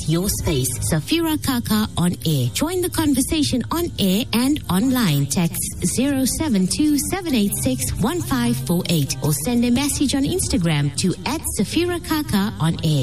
your space. Safira Kaka on air. Join the conversation on air and online. Text 072-786-1548 or send a message on Instagram to @Safira Kaka on air.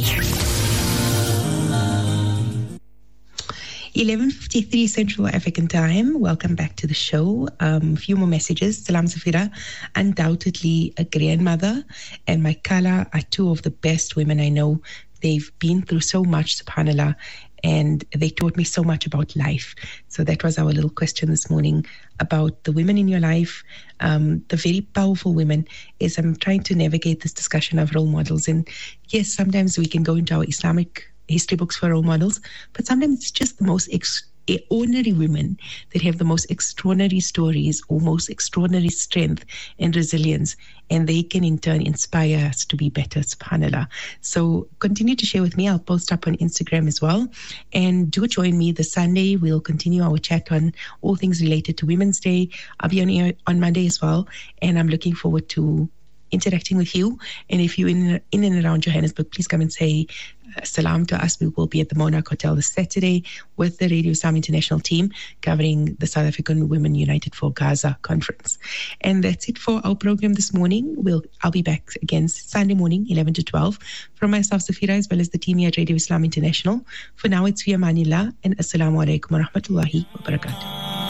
11:53 Central African Time. Welcome back to the show. A few more messages. Salam Safira. Undoubtedly a grandmother and my Kala are two of the best women I know. They've been through so much, subhanAllah, and they taught me so much about life. So that was our little question this morning about the women in your life, the very powerful women. As I'm trying to navigate this discussion of role models, and yes, sometimes we can go into our Islamic history books for role models, but sometimes it's just the most ordinary women that have the most extraordinary stories or most extraordinary strength and resilience, and they can in turn inspire us to be better, subhanAllah. So continue to share with me. I'll post up on Instagram as well, and do join me this Sunday. We'll continue our chat on all things related to Women's Day. I'll be on air on Monday as well, and I'm looking forward to interacting with you. And if you're in and around Johannesburg, please come and say salam to us. We will be at the Monarch Hotel this Saturday with the Radio Islam International team covering the South African Women United for Gaza conference. And that's it for our program this morning. I'll be back again Sunday morning, 11 to 12, from myself, Safira, as well as the team here at Radio Islam International. For now, it's fi amanillah, and assalamu alaikum wa rahmatullahi wa barakatuh.